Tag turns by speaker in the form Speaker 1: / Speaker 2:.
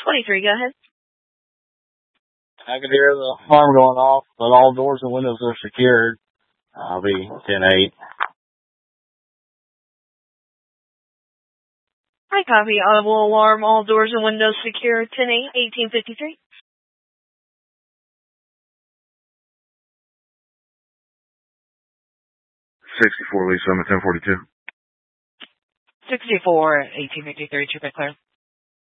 Speaker 1: 23, go ahead.
Speaker 2: I could hear the alarm going off, but all doors and windows are secured. I'll be 10-8.
Speaker 1: Hi, copy. Audible alarm, all doors and windows secure, 10-8, 1853.
Speaker 3: 64, Lisa, I'm at 1042.
Speaker 1: 64, 1853, Trooper Claire.